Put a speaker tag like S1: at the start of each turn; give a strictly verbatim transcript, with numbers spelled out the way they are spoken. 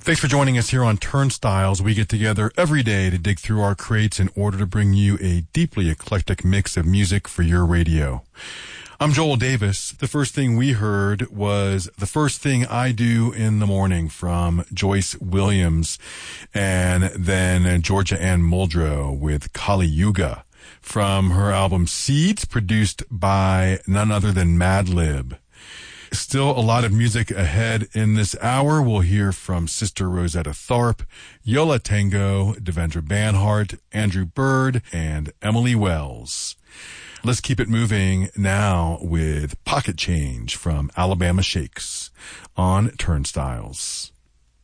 S1: Thanks for joining us here on Turnstiles. We get together every day to dig through our crates in order to bring you a deeply eclectic mix of music for your radio. I'm Joel Davis. The first thing we heard was The First Thing I Do in the Morning from Joyce Williams, and then Georgia Ann Muldrow with Kali Yuga from her album Seeds, produced by none other than Madlib. Still a lot of music ahead in this hour. We'll hear from Sister Rosetta Tharpe, Yo La Tengo, Devendra Banhart, Andrew Bird, and Emily Wells. Let's keep it moving now with Pocket Change from Alabama Shakes on Turnstiles.